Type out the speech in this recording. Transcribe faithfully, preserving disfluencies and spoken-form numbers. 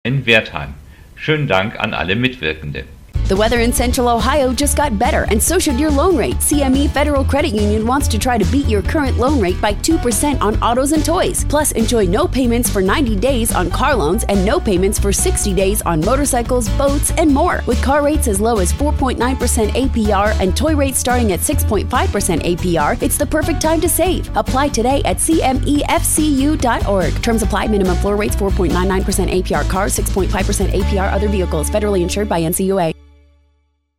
in Wertheim. Schönen Dank an alle Mitwirkende. The weather in Central Ohio just got better, and so should your loan rate. C M E Federal Credit Union wants to try to beat your current loan rate by two percent on autos and toys. Plus, enjoy no payments for ninety days on car loans and no payments for sixty days on motorcycles, boats, and more. With car rates as low as four point nine percent A P R and toy rates starting at six point five percent A P R, it's the perfect time to save. Apply today at C M E F C U dot org. Terms apply. Minimum floor rates four point nine nine percent A P R cars, six point five percent A P R other vehicles. Federally insured by N C U A.